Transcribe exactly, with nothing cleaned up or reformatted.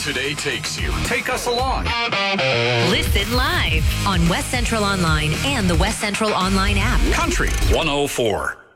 today takes you. Take us along. Listen live on West Central Online and the West Central Online app. Country one oh four.